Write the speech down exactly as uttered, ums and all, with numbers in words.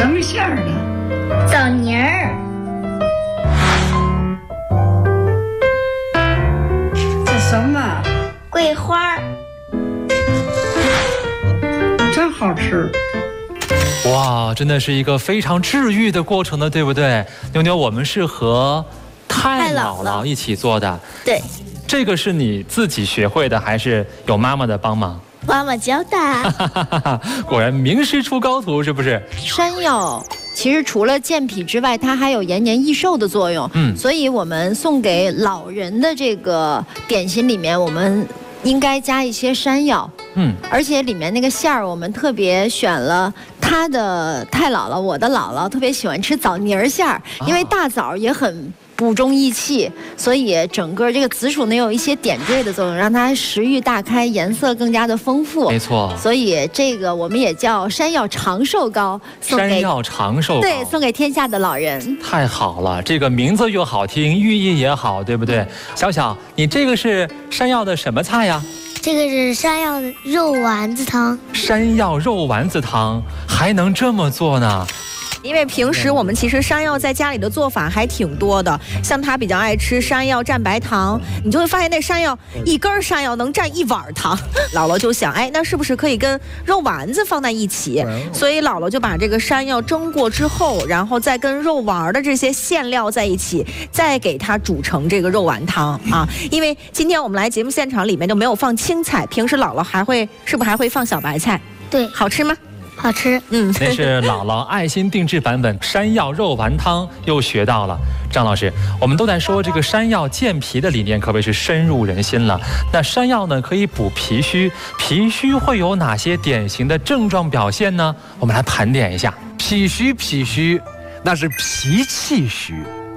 什么馅儿的？ 枣泥儿。 这什么？ 桂花。 真好吃。 哇，真的是一个非常治愈的过程的，对不对？妞妞，我们是和太姥姥一起做的。 对。 这个是你自己学会的，还是有妈妈的帮忙？ 妈妈教的。 果然名师出高徒，是不是？ 山药其实除了健脾之外，它还有延年益寿的作用。嗯，所以我们送给老人的这个点心里面，我们应该加一些山药。嗯，而且里面那个馅儿，我们特别选了他的太姥姥，我的姥姥特别喜欢吃枣泥儿馅儿，因为大枣也很补中益气，所以整个这个紫薯呢有一些点缀的作用，让它食欲大开，颜色更加的丰富。 没错， 所以这个我们也叫山药长寿糕，送给山药长寿糕， 对，送给天下的老人。 太好了，这个名字又好听，寓意也好，对不对？小小，你这个是山药的什么菜呀？ 这个是山药的肉丸子汤。 山药肉丸子汤还能这么做呢？ 因为平时我们其实山药在家里的做法还挺多的，像他比较爱吃山药蘸白糖，你就会发现那山药一根山药能蘸一碗糖。姥姥就想，哎，那是不是可以跟肉丸子放在一起？所以姥姥就把这个山药蒸过之后，然后再跟肉丸的这些馅料在一起，再给它煮成这个肉丸汤啊。因为今天我们来节目现场里面就没有放青菜，平时姥姥还会是不是还会放小白菜？ 对， 好吃吗？ 好吃。 嗯，那是姥姥爱心定制版本山药肉丸汤，又学到了。张老师，我们都在说这个山药健脾的理念可谓是深入人心了。那山药呢可以补脾虚，脾虚会有哪些典型的症状表现呢？我们来盘点一下。 脾虚，脾虚，那是脾气虚。